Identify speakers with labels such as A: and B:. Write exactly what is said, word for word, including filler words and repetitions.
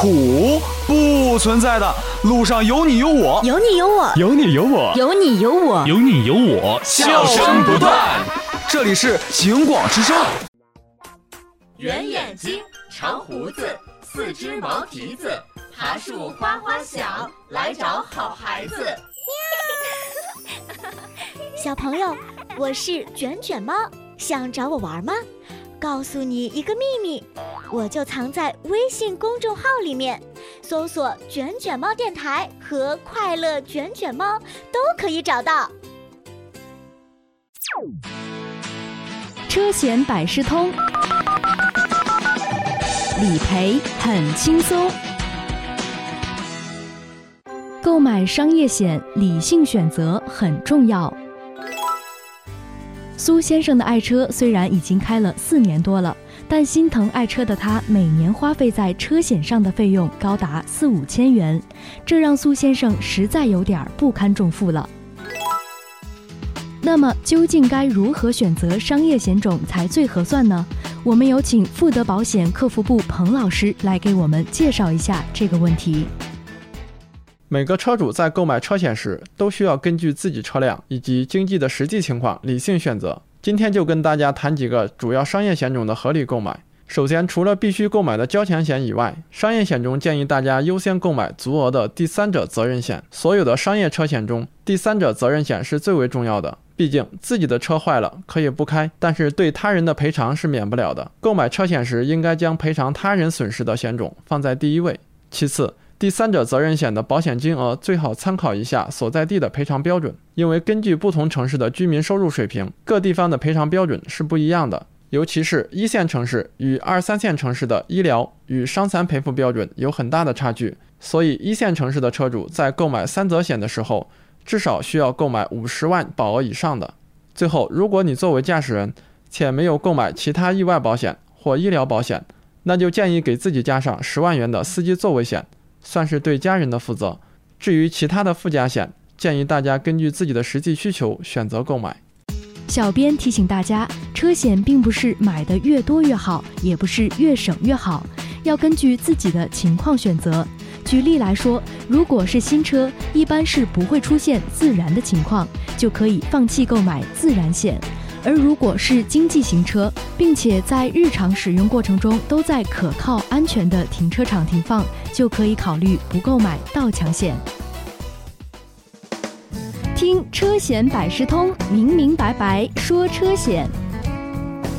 A: 苦，不存在的。路上有你有我，
B: 有你有我，
C: 有你有我，
B: 有你有我，
C: 有你有我，
A: 笑声不断。这里是警广之声。
D: 圆眼睛，长胡子，四只毛蹄子，爬树花花小，来找好孩子。
B: 小朋友，我是卷卷猫，想找我玩吗？告诉你一个秘密，我就藏在微信公众号里面，搜索卷卷猫电台和快乐卷卷猫都可以找到。
E: 车险百事通，理赔很轻松。购买商业险，理性选择很重要。苏先生的爱车虽然已经开了四年多了，但心疼爱车的他每年花费在车险上的费用高达四五千元，这让苏先生实在有点不堪重负了。那么究竟该如何选择商业险种才最合算呢？我们有请富德保险客服部彭老师来给我们介绍一下这个问题。
F: 每个车主在购买车险时，都需要根据自己车辆以及经济的实际情况理性选择。今天就跟大家谈几个主要商业险种的合理购买。首先，除了必须购买的交强险以外，商业险中建议大家优先购买足额的第三者责任险。所有的商业车险中，第三者责任险是最为重要的。毕竟自己的车坏了可以不开，但是对他人的赔偿是免不了的。购买车险时，应该将赔偿他人损失的险种放在第一位。其次，第三者责任险的保险金额最好参考一下所在地的赔偿标准，因为根据不同城市的居民收入水平，各地方的赔偿标准是不一样的。尤其是一线城市与二三线城市的医疗与伤残赔付标准有很大的差距，所以一线城市的车主在购买三责险的时候，至少需要购买五十万保额以上的。最后，如果你作为驾驶人且没有购买其他意外保险或医疗保险，那就建议给自己加上十万元的司机座位险，算是对家人的负责。至于其他的附加险，建议大家根据自己的实际需求选择购买。
E: 小编提醒大家，车险并不是买的越多越好，也不是越省越好，要根据自己的情况选择。举例来说，如果是新车，一般是不会出现自燃的情况，就可以放弃购买自燃险。而如果是经济型车，并且在日常使用过程中都在可靠安全的停车场停放，就可以考虑不购买盗抢险。听车险百事通，明明白白说车险。